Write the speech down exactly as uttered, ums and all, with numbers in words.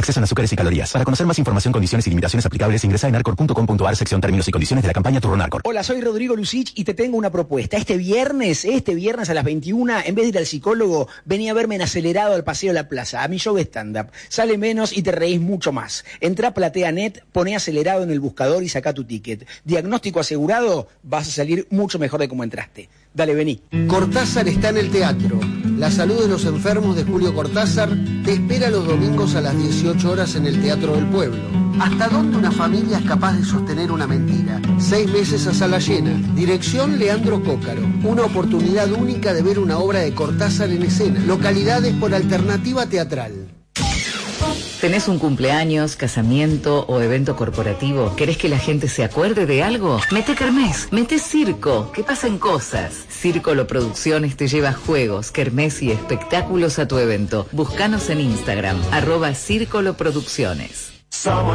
exceso en azúcares y calorías. Para conocer más información, condiciones y limitaciones aplicables, ingresa en arcor punto com punto ar, sección términos y condiciones de la campaña Turrón Arcor. Hola, soy Rodrigo Lucich y te tengo una propuesta. Este viernes, este viernes a las veintiuna, en vez de ir al psicólogo, vení a verme en Acelerado al Paseo de la Plaza, a mi show de stand-up. Sale menos y te reís mucho más. Entrá a PlateaNet, poné Acelerado en el buscador y sacá tu ticket. Diagnóstico asegurado, vas a salir mucho mejor de cómo entraste. Dale, vení. Cortázar está en el teatro. La salud de los enfermos de Julio Cortázar te espera los domingos a las dieciocho horas en el Teatro del Pueblo. ¿Hasta dónde una familia es capaz de sostener una mentira? Seis meses a sala llena. Dirección Leandro Cócaro. Una oportunidad única de ver una obra de Cortázar en escena. Localidades por alternativa teatral. ¿Tenés un cumpleaños, casamiento o evento corporativo? ¿Querés que la gente se acuerde de algo? Mete kermés, mete circo, que pasen cosas. Círcolo Producciones te lleva juegos, kermés y espectáculos a tu evento. Búscanos en Instagram, arroba Círcolo Producciones.